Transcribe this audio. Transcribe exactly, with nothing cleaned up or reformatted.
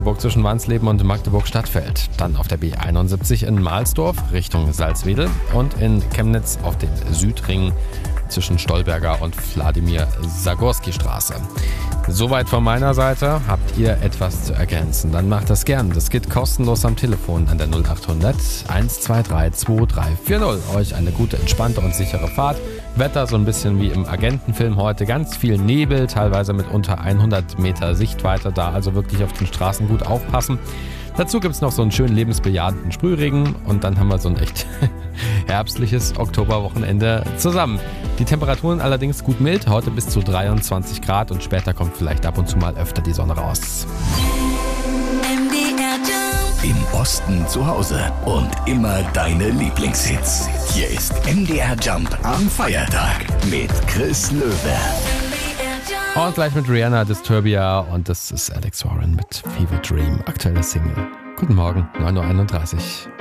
Burg zwischen Wansleben und Magdeburg-Stadtfeld. Dann auf der B einundsiebzig in Mahlsdorf Richtung Salzwedel und in Chemnitz auf dem Südring zwischen Stolberger und Wladimir-Sagorski-Straße. Soweit von meiner Seite. Habt ihr etwas zu ergänzen? Dann macht das gern. Das geht kostenlos am Telefon an der null acht hundert eins zwei drei zwei drei vier null. Euch eine gute, entspannte und sichere Fahrt. Wetter so ein bisschen wie im Agentenfilm heute. Ganz viel Nebel, teilweise mit unter hundert Meter Sichtweite da. Also wirklich auf den Straßen gut aufpassen. Dazu gibt es noch so einen schönen lebensbejahenden Sprühregen und dann haben wir so ein echt herbstliches Oktoberwochenende zusammen. Die Temperaturen allerdings gut mild, heute bis zu dreiundzwanzig Grad und später kommt vielleicht ab und zu mal öfter die Sonne raus. Im Osten zu Hause und immer deine Lieblingshits. Hier ist M D R Jump am Feiertag mit Chris Löwe. Und gleich mit Rihanna, Disturbia und das ist Alex Warren mit Fever Dream, aktuelle Single. Guten Morgen, neun Uhr einunddreißig.